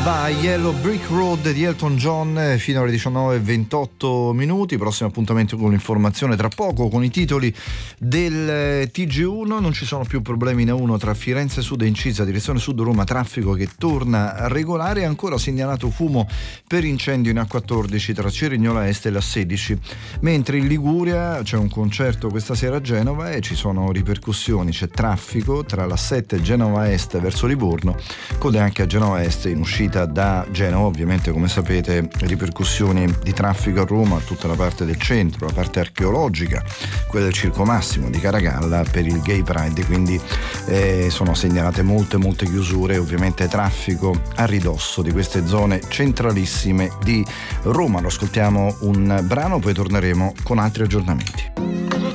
by Yellow Brick Road di Elton John fino alle 19:28. Prossimo appuntamento con l'informazione tra poco con i titoli del TG1. Non ci sono più problemi in A1 tra Firenze Sud e Incisa, direzione Sud Roma, traffico che torna regolare. Ancora segnalato fumo per incendio in A14 tra Cerignola Est e la 16, mentre in Liguria c'è un concerto questa sera a Genova e ci sono ripercussioni, c'è traffico tra la 7 e Genova Est verso Livorno, code anche a Genova Est in uscita da Genova. Ovviamente, come sapete, ripercussioni di traffico a Roma, tutta la parte del centro, la parte archeologica, quella del Circo Massimo di Caracalla per il Gay Pride, quindi sono segnalate molte chiusure, ovviamente traffico a ridosso di queste zone centralissime di Roma. Lo ascoltiamo un brano, poi torneremo con altri aggiornamenti.